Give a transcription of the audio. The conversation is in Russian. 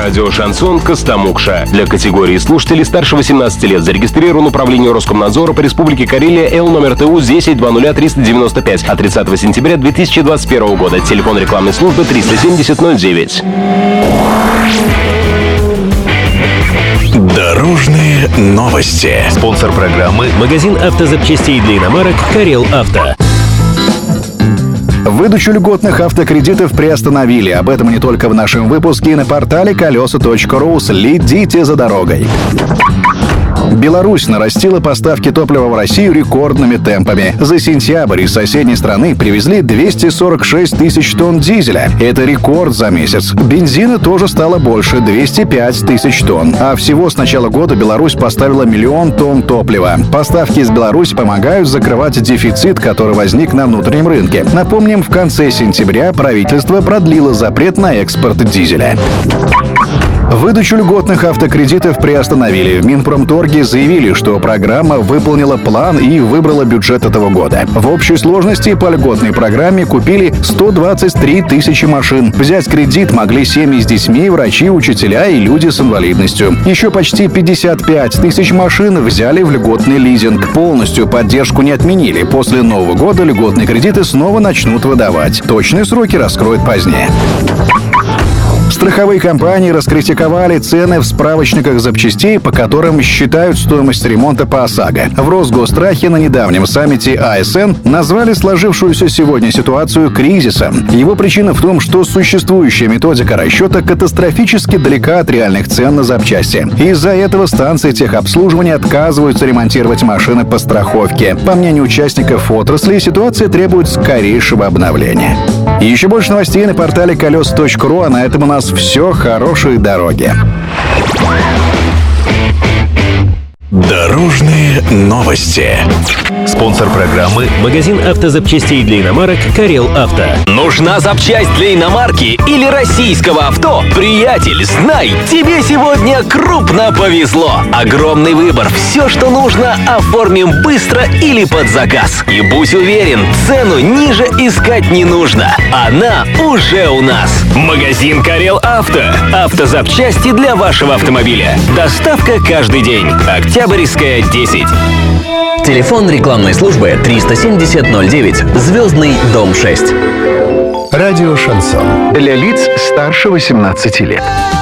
Радио «Шансон» Костомукша. Для категории слушателей старше 18 лет зарегистрирован Управление Роскомнадзора по Республике Карелия Л номер ТУ 10-00-395 от 30 сентября 2021 года. Телефон рекламной службы 370-09. Дорожные новости. Спонсор программы — магазин автозапчастей для иномарок «Карел Авто». Выдачу льготных автокредитов приостановили. Об этом не только в нашем выпуске и на портале колеса.ру. Следите за дорогой. Беларусь нарастила поставки топлива в Россию рекордными темпами. За сентябрь из соседней страны привезли 246 тысяч тонн дизеля. Это рекорд за месяц. Бензина тоже стало больше — 205 тысяч тонн. А всего с начала года Беларусь поставила 1 миллион тонн топлива. Поставки из Беларуси помогают закрывать дефицит, который возник на внутреннем рынке. Напомним, в конце сентября правительство продлило запрет на экспорт дизеля. Выдачу льготных автокредитов приостановили. В Минпромторге заявили, что программа выполнила план и выбрала бюджет этого года. В общей сложности по льготной программе купили 123 тысячи машин. Взять кредит могли семьи с детьми, врачи, учителя и люди с инвалидностью. Еще почти 55 тысяч машин взяли в льготный лизинг. Полностью поддержку не отменили. После Нового года льготные кредиты снова начнут выдавать. Точные сроки раскроют позднее. Страховые компании раскритиковали цены в справочниках запчастей, по которым считают стоимость ремонта по ОСАГО. В Росгосстрахе на недавнем саммите АСН назвали сложившуюся сегодня ситуацию кризисом. Его причина в том, что существующая методика расчета катастрофически далека от реальных цен на запчасти. Из-за этого станции техобслуживания отказываются ремонтировать машины по страховке. По мнению участников отрасли, ситуация требует скорейшего обновления. Еще больше новостей на портале колес.ру, а на этом у нас все. Хорошей дороги. Дорожные новости. Спонсор программы — магазин автозапчастей для иномарок «Карел Авто». Нужна запчасть для иномарки или российского авто? Приятель, знай, тебе сегодня крупно повезло. Огромный выбор. Все, что нужно, оформим быстро или под заказ. И будь уверен, цену ниже искать не нужно. Она уже у нас. Магазин «Карел Авто». Автозапчасти для вашего автомобиля. Доставка каждый день. Октябрьская, 10. Телефон рекламной службы 370-09, Звездный, дом 6. Радио «Шансон». Для лиц старше 18 лет.